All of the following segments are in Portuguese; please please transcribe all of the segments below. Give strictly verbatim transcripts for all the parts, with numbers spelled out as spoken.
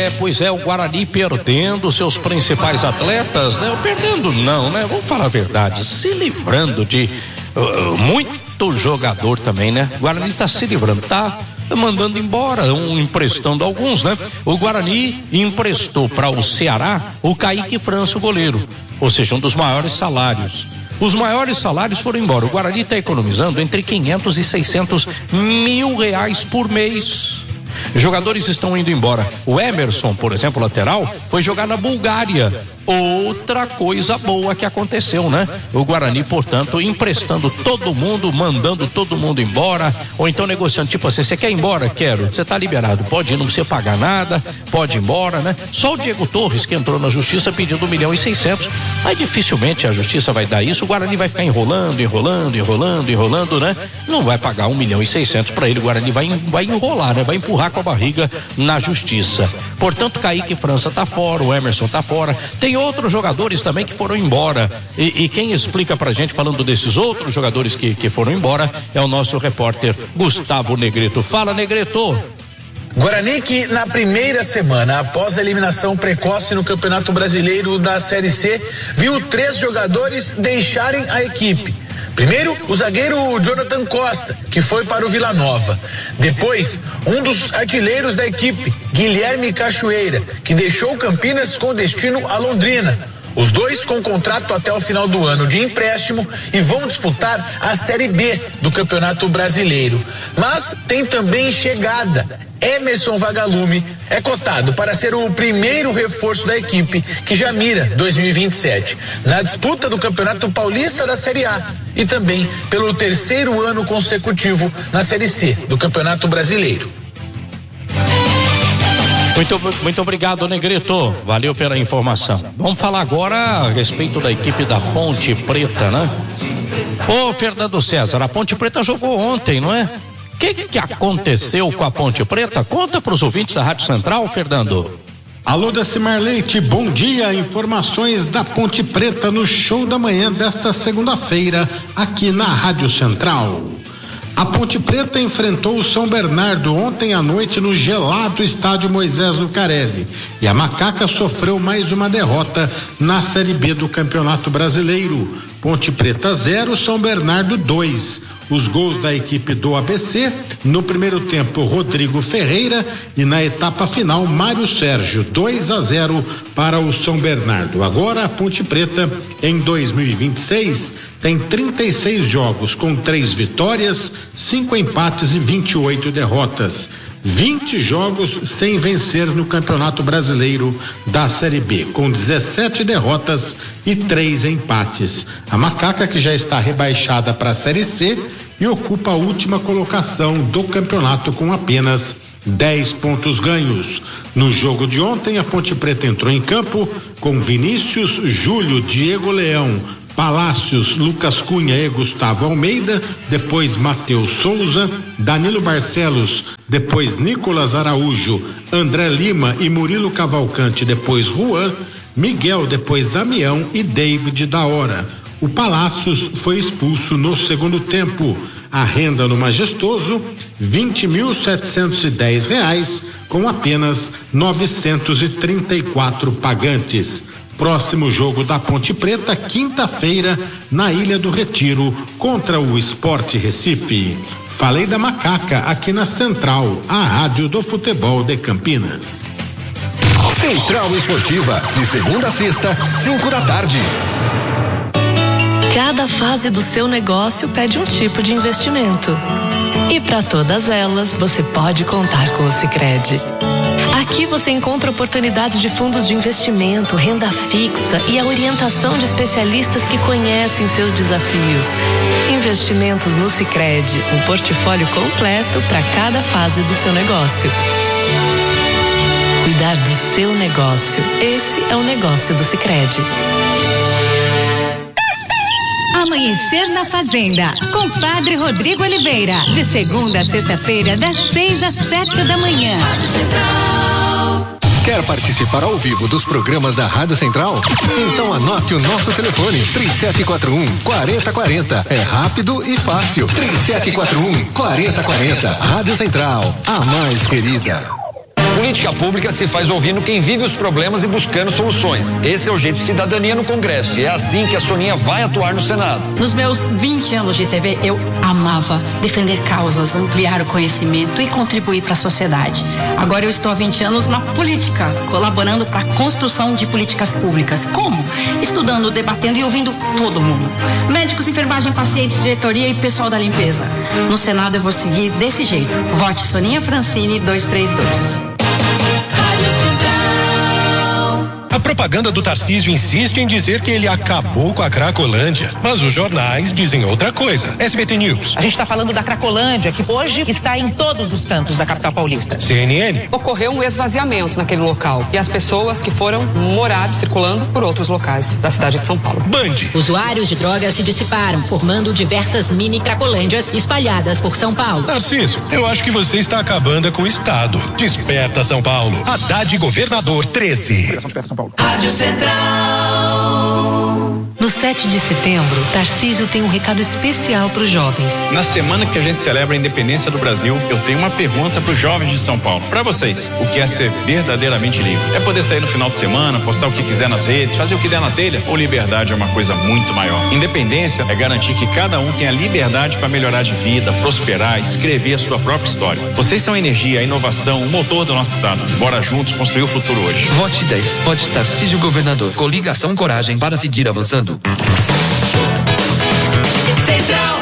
É, pois é, o Guarani perdendo seus principais atletas, né? Perdendo não, né? Vamos falar a verdade, se livrando de uh, muito jogador também, né? O Guarani tá se livrando, tá mandando embora, um, emprestando alguns, né? O Guarani emprestou para o Ceará o Kaique França, o goleiro, ou seja, um dos maiores salários. Os maiores salários foram embora. O Guarani está economizando entre quinhentos e seiscentos mil reais por mês. Jogadores estão indo embora. O Emerson, por exemplo, lateral, foi jogar na Bulgária. Outra coisa boa que aconteceu, né? O Guarani, portanto, emprestando todo mundo, mandando todo mundo embora, ou então negociando, tipo assim, você quer ir embora? Quero. Você tá liberado, pode ir, não precisa pagar nada, pode ir embora, né? Só o Diego Torres que entrou na justiça pedindo um milhão e seiscentos, mas dificilmente a justiça vai dar isso. O Guarani vai ficar enrolando, enrolando, enrolando, enrolando, né? Não vai pagar um milhão e seiscentos para ele. O Guarani vai, vai enrolar, né? Vai empurrar com a barriga na justiça. Portanto, Kaique França tá fora, o Emerson tá fora. Tem outros jogadores também que foram embora. E, e quem explica pra gente, falando desses outros jogadores que, que foram embora, é o nosso repórter Gustavo Negreto. Fala, Negreto. Guarani que na primeira semana, após a eliminação precoce no Campeonato Brasileiro da Série C, viu três jogadores deixarem a equipe. Primeiro, o zagueiro Jonathan Costa, que foi para o Vila Nova. Depois, um dos artilheiros da equipe, Guilherme Cachoeira, que deixou Campinas com destino a Londrina. Os dois com contrato até o final do ano de empréstimo e vão disputar a Série B do Campeonato Brasileiro. Mas tem também chegada. Emerson Vagalume é cotado para ser o primeiro reforço da equipe que já mira dois mil e vinte e sete na disputa do Campeonato Paulista da Série A e também pelo terceiro ano consecutivo na Série C do Campeonato Brasileiro. Muito, muito obrigado, Negrito. Valeu pela informação. Vamos falar agora a respeito da equipe da Ponte Preta, né? Ô, Fernando César, a Ponte Preta jogou ontem, não é? O que, que aconteceu com a Ponte Preta? Conta para os ouvintes da Rádio Central, Fernando. Alô, Decimar Leite, bom dia. Informações da Ponte Preta no show da manhã desta segunda-feira, aqui na Rádio Central. A Ponte Preta enfrentou o São Bernardo ontem à noite no gelado estádio Moisés Lucarelli. E a Macaca sofreu mais uma derrota na Série B do Campeonato Brasileiro. Ponte Preta zero, São Bernardo dois. Os gols da equipe do A B C, no primeiro tempo Rodrigo Ferreira e na etapa final Mário Sérgio, dois a zero para o São Bernardo. Agora a Ponte Preta em dois mil e vinte e seis tem trinta e seis jogos com três vitórias, cinco empates e vinte e oito derrotas. vinte jogos sem vencer no Campeonato Brasileiro da Série B, com dezessete derrotas e três empates. A Macaca, que já está rebaixada para a Série C e ocupa a última colocação do campeonato com apenas dez pontos ganhos. No jogo de ontem, a Ponte Preta entrou em campo com Vinícius, Júlio, Diego Leão, Palácios, Lucas Cunha e Gustavo Almeida, depois Matheus Souza, Danilo Barcelos, depois Nicolas Araújo, André Lima e Murilo Cavalcante, depois Juan, Miguel, depois Damião e David da Hora. O Palácios foi expulso no segundo tempo. A renda no Majestoso, vinte mil setecentos e dez reais, com apenas novecentos e trinta e quatro pagantes. Próximo jogo da Ponte Preta, quinta-feira, na Ilha do Retiro, contra o Sport Recife. Falei da Macaca, aqui na Central, a rádio do futebol de Campinas. Central Esportiva, de segunda a sexta, cinco da tarde. Cada fase do seu negócio pede um tipo de investimento. E para todas elas, você pode contar com o Sicredi. Aqui você encontra oportunidades de fundos de investimento, renda fixa e a orientação de especialistas que conhecem seus desafios. Investimentos no Sicredi, um portfólio completo para cada fase do seu negócio. Cuidar do seu negócio, esse é o negócio do Sicredi. Amanhecer na Fazenda, com Padre Rodrigo Oliveira, de segunda a sexta-feira, das seis às sete da manhã. Quer participar ao vivo dos programas da Rádio Central? Então anote o nosso telefone, três sete quatro um, quatro zero quatro zero. É rápido e fácil. três sete quatro um, quatro zero quatro zero. Rádio Central, a mais querida. O política pública se faz ouvindo quem vive os problemas e buscando soluções. Esse é o jeito de cidadania no Congresso e é assim que a Soninha vai atuar no Senado. Nos meus vinte anos de T V, eu amava defender causas, ampliar o conhecimento e contribuir para a sociedade. Agora eu estou há vinte anos na política, colaborando para a construção de políticas públicas. Como? Estudando, debatendo e ouvindo todo mundo. Médicos, enfermagem, pacientes, diretoria e pessoal da limpeza. No Senado eu vou seguir desse jeito. Vote Soninha Francini duzentos e trinta e dois. A propaganda do Tarcísio insiste em dizer que ele acabou com a Cracolândia, mas os jornais dizem outra coisa. S B T News. A gente está falando da Cracolândia, que hoje está em todos os cantos da capital paulista. C N N. Ocorreu um esvaziamento naquele local e as pessoas que foram morar circulando por outros locais da cidade de São Paulo. Band. Usuários de drogas se dissiparam, formando diversas mini Cracolândias espalhadas por São Paulo. Tarcísio, eu acho que você está acabando com o Estado. Desperta, São Paulo. Haddad Governador treze. Rádio Central. No sete de setembro, Tarcísio tem um recado especial para os jovens. Na semana que a gente celebra a independência do Brasil, eu tenho uma pergunta para os jovens de São Paulo. Para vocês, o que é ser verdadeiramente livre? É poder sair no final de semana, postar o que quiser nas redes, fazer o que der na telha? Ou liberdade é uma coisa muito maior? Independência é garantir que cada um tenha liberdade para melhorar de vida, prosperar, escrever a sua própria história. Vocês são a energia, a inovação, o motor do nosso estado. Bora juntos construir o futuro hoje. Vote dez. Vote Tarcísio Governador. Coligação Coragem para seguir avançando. Central.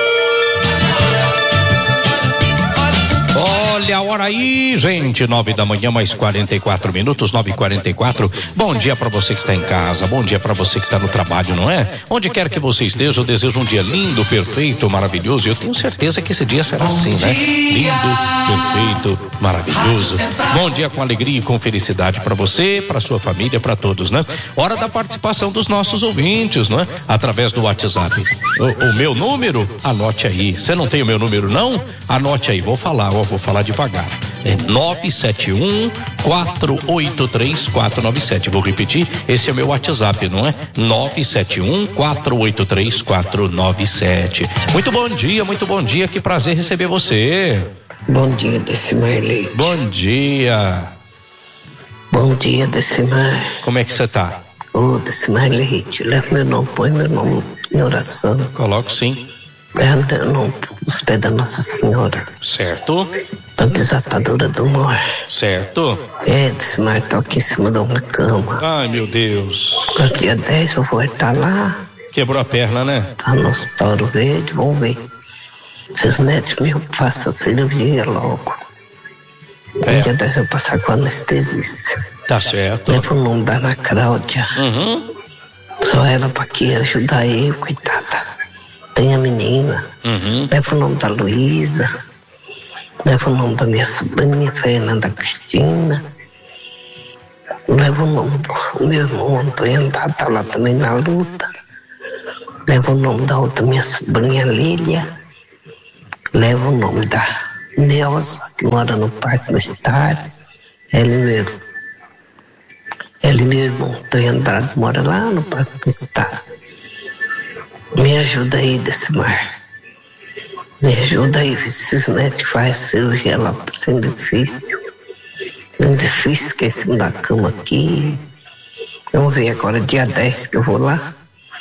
Olha a hora aí, gente, nove da manhã, mais quarenta e quatro minutos, nove e quarenta e quatro. Bom dia para você que está em casa, bom dia para você que está no trabalho, não é? Onde quer que você esteja, eu desejo um dia lindo, perfeito, maravilhoso. E eu tenho certeza que esse dia será assim, né? Lindo, perfeito, maravilhoso. Bom dia com alegria e com felicidade para você, para sua família, para todos, né? Hora da participação dos nossos ouvintes, não é? Através do WhatsApp. O, o meu número, anote aí. Você não tem o meu número, não? Anote aí, vou falar, ó, vou falar devagar. É nove sete um, quatro oito três, quatro nove sete. Vou repetir, esse é o meu WhatsApp, não é? nove sete um, quatro oito três, quatro nove sete. Muito bom dia, muito bom dia, que prazer receber você. Bom dia, Decimar Leite. Bom dia. Bom dia, Decimar. Como é que você tá? Ô, Decimar Leite, leva meu nome, põe meu nome em oração. Coloco sim. É meu nome nos pés da Nossa Senhora. Certo. Da desatadora do nó. Certo. É, Decimar, tô aqui em cima de uma cama. Ai, meu Deus. No dia dez eu vou estar lá. Quebrou a perna, né? Tá no Hospital Verde, vamos ver. Se os médicos me façam a cirurgia logo. É. No dia dez eu vou passar com anestesista. Tá certo. Leva o nome da Ana Cláudia. Uhum. Só ela pra que ajudar eu, coitada. Tem a menina. Uhum. Leva o nome da Luísa. Leva o nome da minha sobrinha, Fernanda Cristina. Leva o nome do meu irmão Antônio Andado, tá lá também na luta. Leva o nome da outra minha sobrinha Lília. Leva o nome da Neuza, que mora no Parque do Estádio. Ele mesmo. Ele mesmo, Antônio Andrade, mora lá no Parque do Estádio. Me ajuda aí, Decimar. Me ajuda aí, esses médicos fazem cirurgia lá, tá sendo difícil. Sendo difícil, que é em cima da cama aqui. Vamos ver agora, dia dez que eu vou lá.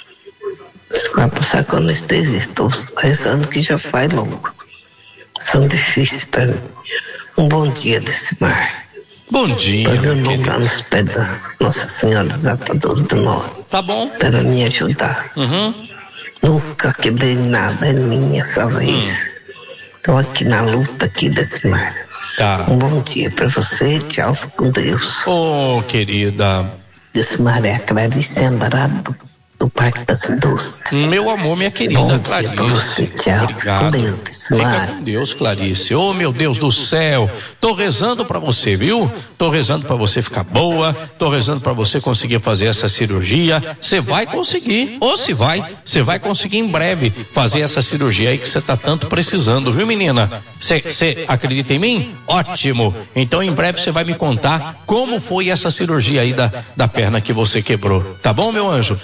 Vai passar com anestesia, estou rezando que já faz logo. São difíceis para mim. Um bom dia, Decimar. Bom dia. Põe meu nome lá nos pés da Nossa Senhora Desatadora do Nó. Tá bom. Para me ajudar. Uhum. Nunca quebrei nada em mim essa vez. Estou hum. aqui na luta aqui, Decimar. Tá. Um bom dia para você, tchau, fica com Deus. Ô, oh, querida. Decimar é a Clarice Andrade do Parque das Indústrias. Meu amor, minha querida bom Clarice. Dia pra você, tchau. Obrigado. Com Deus, Decimar. Fica com Deus, Clarice. Ô, oh, meu Deus do céu. Tô rezando pra você, viu? Tô rezando pra você ficar boa. Tô rezando pra você conseguir fazer essa cirurgia. Você vai conseguir. Ou se vai, você vai conseguir em breve fazer essa cirurgia aí que você tá tanto precisando, viu, menina? Você acredita em mim? Ótimo. Então, em breve você vai me contar como foi essa cirurgia aí da, da perna que você quebrou. Tá bom, meu anjo? Um abraço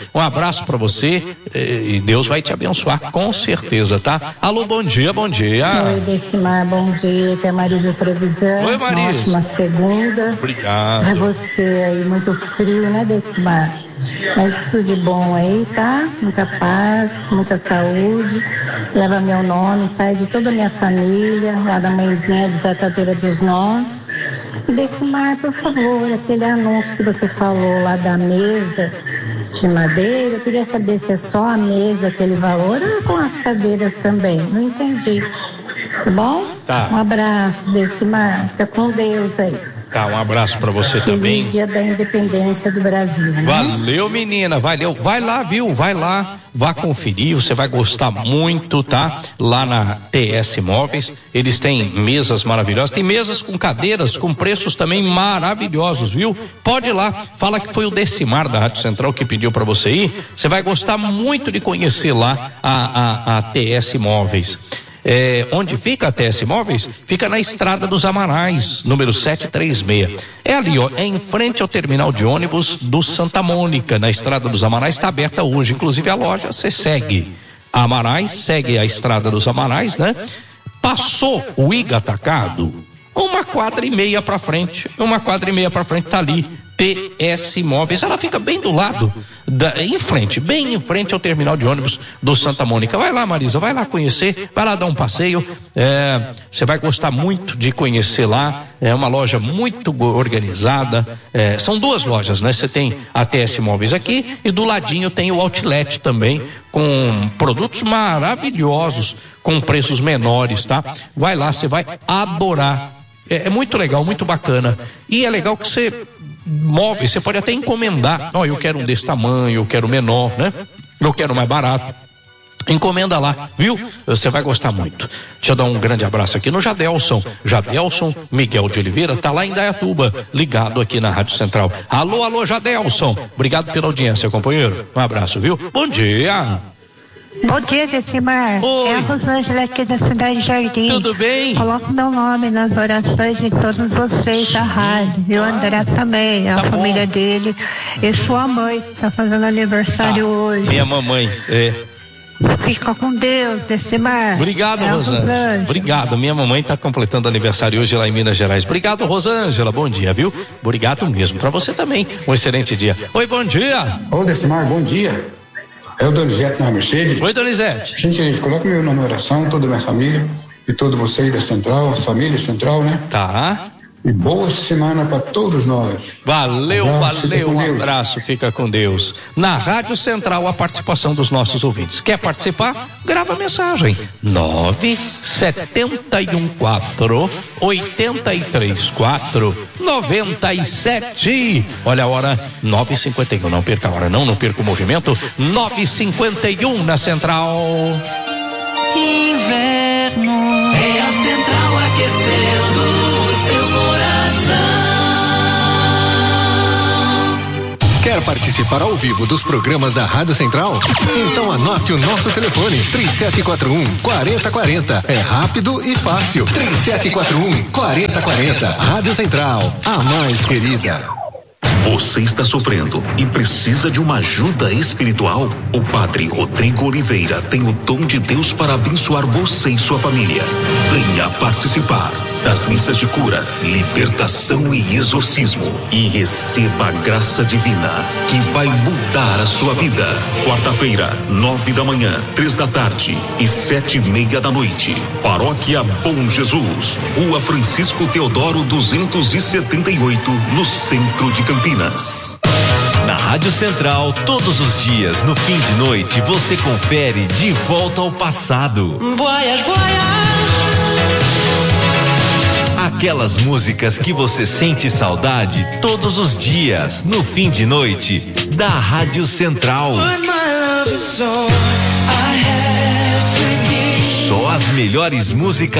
abraço para você e Deus vai te abençoar com certeza, tá? Alô, bom dia, bom dia. Oi, Decimar, bom dia, que é a Marisa Trevisan. Oi, Marisa. Ótima segunda. Obrigado. É você aí, muito frio, né, Decimar? Mas tudo de bom aí, tá? Muita paz, muita saúde. Leva meu nome, pai de toda a minha família, lá da mãezinha desatadora dos nós. E Decimar, por favor, aquele anúncio que você falou lá da mesa de madeira, eu queria saber se é só a mesa aquele valor ou é com as cadeiras também. Não entendi. Tá bom? Tá. Um abraço, Decimar. Fica com Deus aí. Tá, um abraço pra você Feliz também. Dia da Independência do Brasil, né? Valeu, menina, valeu. Vai lá, viu? Vai lá, vá conferir, você vai gostar muito, tá? Lá na T S Móveis, eles têm mesas maravilhosas, tem mesas com cadeiras, com preços também maravilhosos, viu? Pode ir lá, fala que foi o Decimar da Rádio Central que pediu pra você ir, você vai gostar muito de conhecer lá a, a, a T S Móveis. É, onde fica a T S Móveis? Fica na Estrada dos Amarais, número setecentos e trinta e seis. É ali, ó, é em frente ao terminal de ônibus do Santa Mônica, na Estrada dos Amarais, está aberta hoje, inclusive a loja, você segue a Amarais, segue a Estrada dos Amarais, né? Passou o I G Atacado, uma quadra e meia pra frente, uma quadra e meia pra frente, tá ali, T S Móveis, ela fica bem do lado, da, em frente, bem em frente ao terminal de ônibus do Santa Mônica. Vai lá, Marisa, vai lá conhecer, vai lá dar um passeio, é, você vai gostar muito de conhecer lá, é uma loja muito organizada, é, são duas lojas, né? Você tem a T S Móveis aqui e do ladinho tem o Outlet também, com produtos maravilhosos, com preços menores, tá? Vai lá, você vai adorar. É, é muito legal, muito bacana. E é legal que você móveis, você pode até encomendar. Ó, oh, eu quero um desse tamanho, eu quero menor, né? Eu quero mais barato. Encomenda lá, viu? Você vai gostar muito. Deixa eu dar um grande abraço aqui no Jadelson. Jadelson Miguel de Oliveira tá lá em Dayatuba, ligado aqui na Rádio Central. Alô, alô, Jadelson. Obrigado pela audiência, companheiro. Um abraço, viu? Bom dia. Bom dia, Decimar. Oi. É a Rosângela aqui da Cidade Jardim. Tudo bem? Coloco meu nome nas orações de todos vocês da rádio. E o André também, a tá família bom. dele. E sua mãe, está fazendo aniversário tá. hoje. Minha mamãe, é. Fica com Deus, Decimar. Obrigado, é Rosângela. Obrigado. Minha mamãe está completando aniversário hoje lá em Minas Gerais. Obrigado, Rosângela. Bom dia, viu? Obrigado mesmo. Para você também. Um excelente dia. Oi, bom dia. Ô, Decimar, bom dia. É o Donizete na Mercedes. Oi, Donizete. Gente, gente, coloca meu nome em oração, toda a minha família e todos vocês da Central, a família Central, né? Tá. E boa semana para todos nós. Valeu, Um abraço, valeu, um fica com Deus. abraço, fica com Deus. Na Rádio Central, a participação dos nossos ouvintes. Quer participar? Grava a mensagem. nove sete um quatro, oito três quatro, nove sete. Olha a hora, nove e cinquenta e um. Não perca a hora, não, não perca o movimento. nove e cinquenta e um na Central. Inverno. É a Central aquecendo o seu coração. Quer participar ao vivo dos programas da Rádio Central? Então anote o nosso telefone, três sete quatro um, quatro zero quatro zero. É rápido e fácil. três sete quatro um, quatro zero quatro zero. Rádio Central, a mais querida. Você está sofrendo e precisa de uma ajuda espiritual? O Padre Rodrigo Oliveira tem o dom de Deus para abençoar você e sua família. Venha participar das missas de cura, libertação e exorcismo e receba a graça divina que vai mudar a sua vida. Quarta-feira, nove da manhã, três da tarde e sete e meia da noite. Paróquia Bom Jesus, Rua Francisco Teodoro duzentos e setenta e oito, no centro de Campinas. Na Rádio Central, todos os dias, no fim de noite, você confere De Volta ao Passado. Voyage, voyage. Aquelas músicas que você sente saudade todos os dias, no fim de noite, da Rádio Central. Só as melhores músicas